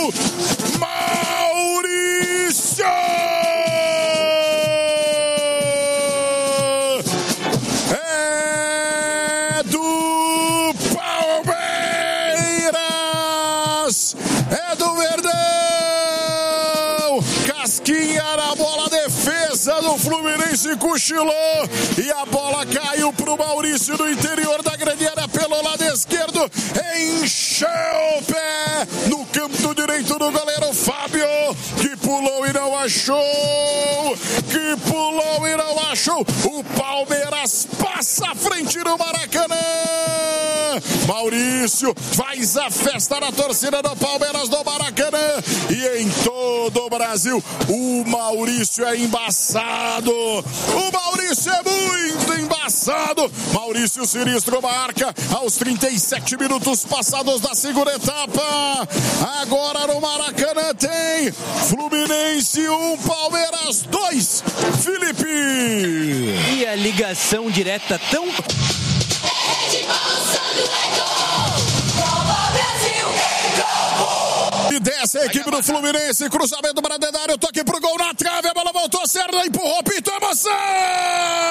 Maurício! É do Palmeiras! É do Verdão! Casquinha na bola, defesa do Fluminense cochilou e a bola caiu pro Maurício no interior da grande área pelo lado esquerdo, encheu o pé no canto direito do goleiro Fábio, que pulou e não achou, o Palmeiras passa à frente no Maracanã. Maurício faz a festa na torcida do Palmeiras no Maracanã e em todo o Brasil. O Maurício é embaçado, o Maurício é muito embaçado. Maurício Sinistro marca aos 37 minutos passados da segunda etapa. Agora no Maracanã tem Fluminense 1, Palmeiras 2. Felipe! E a ligação direta tão... E desce a equipe do Fluminense, cruzamento para Dedário, toque pro gol na trave, a bola voltou, Serra empurrou, pintou, emoção!